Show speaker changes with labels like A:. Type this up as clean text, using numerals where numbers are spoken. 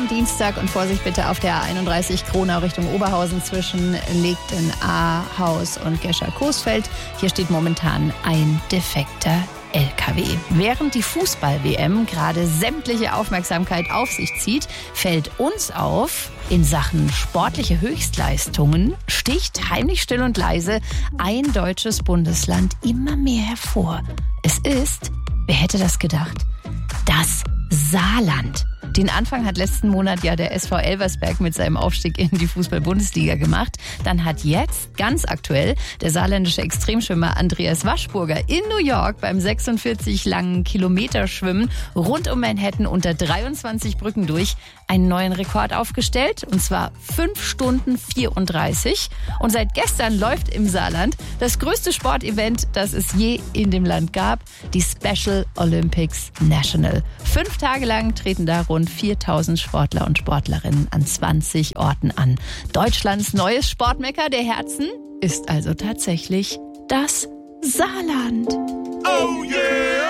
A: am Dienstag und Vorsicht bitte auf der A31 Kronau Richtung Oberhausen zwischen Legten, Ahaus und Gescher-Coesfeld. Hier steht momentan ein defekter LKW. Während die Fußball-WM gerade sämtliche Aufmerksamkeit auf sich zieht, fällt uns auf, in Sachen sportliche Höchstleistungen sticht heimlich still und leise ein deutsches Bundesland immer mehr hervor. Es ist, wer hätte das gedacht, das Saarland. Den Anfang hat letzten Monat ja der SV Elversberg mit seinem Aufstieg in die Fußball-Bundesliga gemacht. Dann hat jetzt, ganz aktuell, der saarländische Extremschwimmer Andreas Waschburger in New York beim 46 langen Kilometerschwimmen rund um Manhattan unter 23 Brücken durch einen neuen Rekord aufgestellt. Und zwar 5 Stunden 34. Und seit gestern läuft im Saarland das größte Sportevent, das es je in dem Land gab, die Special Olympics National. 5 Tage lang treten da rund 4000 Sportler und Sportlerinnen an 20 Orten an. Deutschlands neues Sportmecker der Herzen ist also tatsächlich das Saarland.
B: Oh yeah!